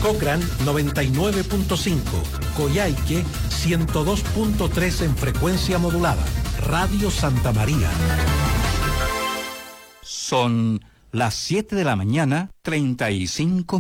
Cochrane 99.5, Coyhaique 102.3 en frecuencia modulada. Radio Santa María. Son las 7 de la mañana, 35